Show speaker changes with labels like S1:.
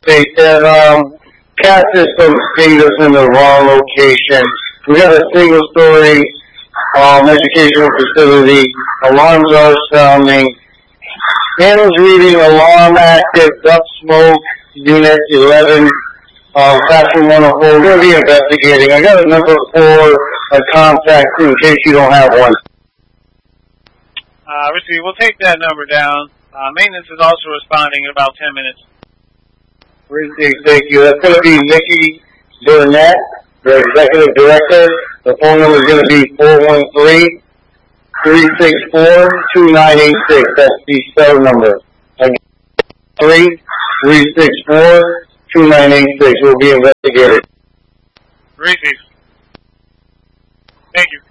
S1: Hey, cat system pinged us in the wrong location. We got a single-story educational facility. Alarms are sounding. Panels reading alarm active, duct smoke, unit 11, classroom 104. We're going to be investigating. I got a number for a contact in case you don't have one.
S2: Richie, we'll take that number down. Maintenance is also responding in about 10 minutes.
S1: Thank you. That's going to be Nikki Burnett, the executive director. The phone number is going to be 413-364-2986. That's the cell number. Again, 3-364-2986 will be investigated.
S2: Richie. Thank you.